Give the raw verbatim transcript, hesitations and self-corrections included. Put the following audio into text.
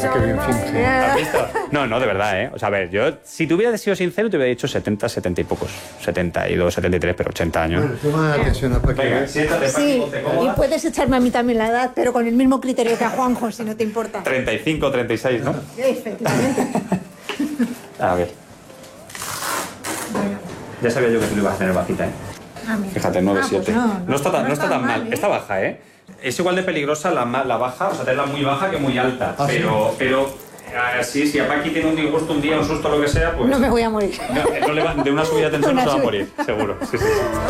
Qué bien finge. ¿Has visto? No, no, de verdad, ¿eh? O sea, a ver, yo, si te hubiera sido sincero, te hubiera dicho setenta, setenta y pocos. setenta y dos, setenta y tres, pero ochenta años. Bueno, toma atención a Paqui. Venga, siéntate, Paqui, Sí, ponte y cómoda. puedes echarme a mí también la edad, pero con el mismo criterio que a Juanjo, si no te importa. treinta y cinco, treinta y seis, ¿no? Efectivamente. A ver. Ya sabía yo que tú lo ibas a tener bajita, ¿eh? Ah, mira. Fíjate, nueve siete. Ah, pues no, no, no está tan, no no está está tan mal. mal, ¿eh? Está baja, ¿eh? Es igual de peligrosa la, ma- la baja, o sea, tenerla muy baja que muy alta. ¿Ah, sí? pero, pero eh, sí, si a Paqui tiene un disgusto un día, un susto, lo que sea, pues... No me voy a morir. No, no le va- de una subida de tensión no Una se va a subida. morir, seguro. Sí, sí, sí.